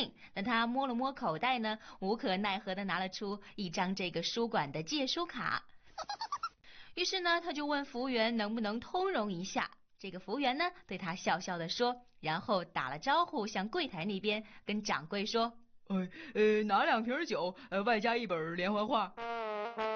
兴，但他摸了摸口袋呢，无可奈何地拿了出一张这个书馆的借书卡。于是呢，他就问服务员能不能通融一下。这个服务员呢，对他笑笑地说，然后打了招呼，向柜台那边跟掌柜说： 拿2瓶酒，外加1本连环画。